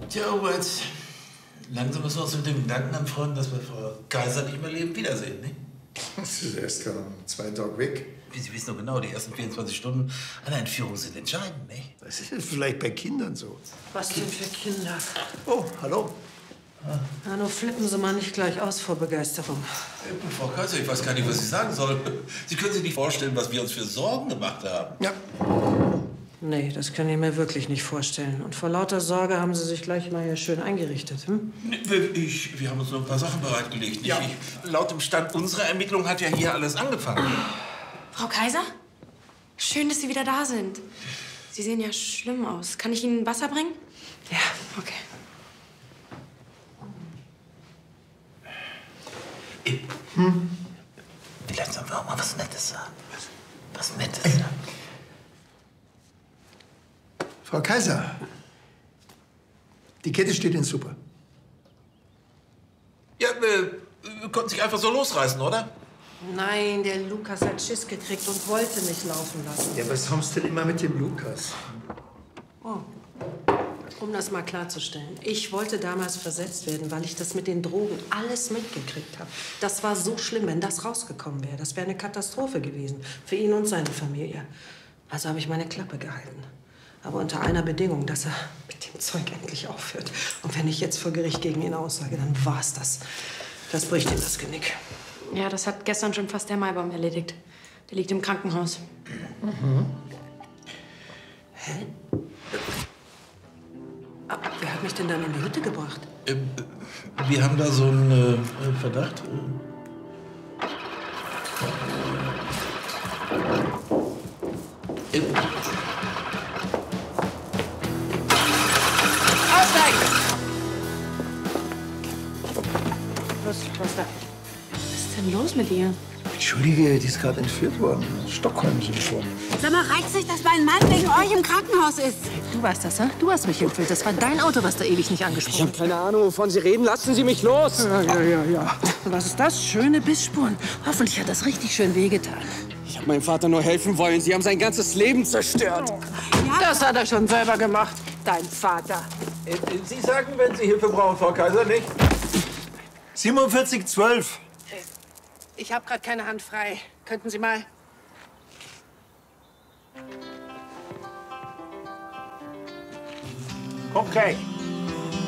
Tja, Robert, langsam müssen wir uns mit dem Gedanken anfreunden, dass wir Frau Kaiser nicht mehr lebend wiedersehen, ne? Sie ist erst 2 Tage weg. Wie Sie wissen doch genau, die ersten 24 Stunden einer Entführung sind entscheidend, ne? Das ist vielleicht bei Kindern so. Was denn für Kinder? Oh, hallo. Na, nur flippen Sie mal nicht gleich aus vor Begeisterung. Frau Kaiser, ich weiß gar nicht, was ich sagen soll. Sie können sich nicht vorstellen, was wir uns für Sorgen gemacht haben. Ja. Nee, das kann ich mir wirklich nicht vorstellen. Und vor lauter Sorge haben Sie sich gleich mal hier schön eingerichtet, hm? Wir haben uns noch ein paar Sachen bereitgelegt. Ja. Laut dem Stand unserer Ermittlung hat ja hier alles angefangen. Frau Kaiser? Schön, dass Sie wieder da sind. Sie sehen ja schlimm aus. Kann ich Ihnen Wasser bringen? Ja. Okay. Vielleicht sollen wir auch mal was Nettes sagen. Was Nettes sagen. Frau Kaiser, die Kette steht in Super. Ja, konnten sich einfach so losreißen, oder? Nein, der Lukas hat Schiss gekriegt und wollte mich laufen lassen. Ja, was haben Sie denn immer mit dem Lukas? Oh. Um das mal klarzustellen. Ich wollte damals versetzt werden, weil ich das mit den Drogen alles mitgekriegt habe. Das war so schlimm, wenn das rausgekommen wäre. Das wäre eine Katastrophe gewesen. Für ihn und seine Familie. Also habe ich meine Klappe gehalten. Aber unter einer Bedingung, dass er mit dem Zeug endlich aufhört. Und wenn ich jetzt vor Gericht gegen ihn aussage, dann war's das. Das bricht ihm das Genick. Ja, das hat gestern schon fast der Maibaum erledigt. Der liegt im Krankenhaus. Hä? Wer hat mich denn dann in die Hütte gebracht? Wir haben da so einen Verdacht. Was da? Was ist denn los mit ihr? Entschuldige, die ist gerade entführt worden. Stockholm-Syndrom. Sag mal, reicht sich, dass mein Mann wegen euch im Krankenhaus ist? Du warst das, hä? Du hast mich entführt. Das war dein Auto, was da ewig nicht Ich angesprochen habe keine Ahnung, wovon Sie reden. Lassen Sie mich los! Ja. Was ist das? Schöne Bissspuren. Hoffentlich hat das richtig schön wehgetan. Ich habe meinem Vater nur helfen wollen. Sie haben sein ganzes Leben zerstört. Das hat er schon selber gemacht, dein Vater. Sie sagen, wenn Sie Hilfe brauchen, Frau Kaiser, nicht? 4712. Ich habe gerade keine Hand frei. Könnten Sie mal... Okay.